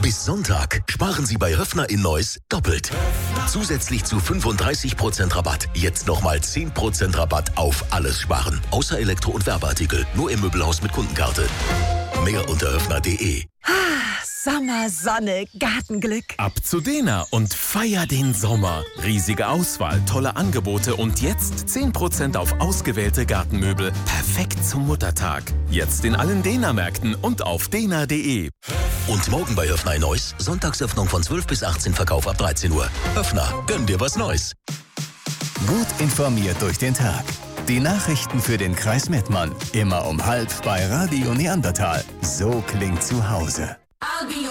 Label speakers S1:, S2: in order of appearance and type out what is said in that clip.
S1: Bis Sonntag sparen Sie bei Höffner in Neuss doppelt. Zusätzlich zu 35% Rabatt. Jetzt nochmal 10% Rabatt auf alles sparen. Außer Elektro- und Werbeartikel. Nur im Möbelhaus mit Kundenkarte. Mehr unter höffner.de.
S2: Sommer, Sonne, Gartenglück.
S3: Ab zu Dena und feier den Sommer. Riesige Auswahl, tolle Angebote und jetzt 10% auf ausgewählte Gartenmöbel. Perfekt zum Muttertag. Jetzt in allen Dena-Märkten und auf dena.de.
S1: Und morgen bei Höffner in Neuss. Sonntagsöffnung von 12 bis 18, Verkauf ab 13 Uhr. Höffner, gönn dir was Neues.
S4: Gut informiert durch den Tag. Die Nachrichten für den Kreis Mettmann. Immer um 12:30 bei Radio Neandertal. So klingt zu Hause.